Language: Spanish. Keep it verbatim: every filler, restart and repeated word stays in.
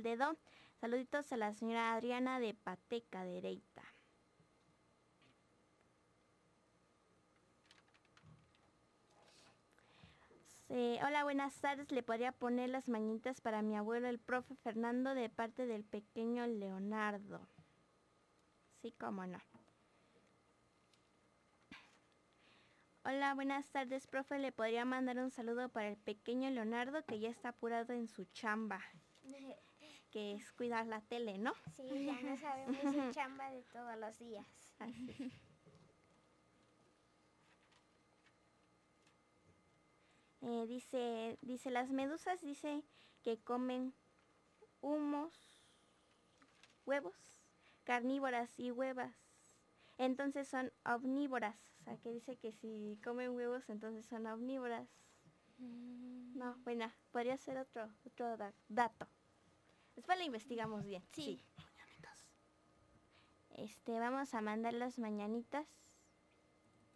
el dedo. Saluditos a la señora Adriana de Pateca de Ereita. Eh, hola, buenas tardes. Le podría poner las mañanitas para mi abuelo, el profe Fernando, de parte del pequeño Leonardo. Sí, cómo no. Hola, buenas tardes, profe. Le podría mandar un saludo para el pequeño Leonardo, que ya está apurado en su chamba, que es cuidar la tele, ¿no? Sí, ya no sabemos su chamba de todos los días. Así. Eh, dice, dice, las medusas dice que comen humos, huevos, carnívoras y huevas. Entonces son omnívoras. O sea, que dice que si comen huevos, entonces son omnívoras. Mm. No, bueno, podría ser otro, otro da- dato. Después lo investigamos bien. Sí. Sí. Este, vamos a mandar las mañanitas.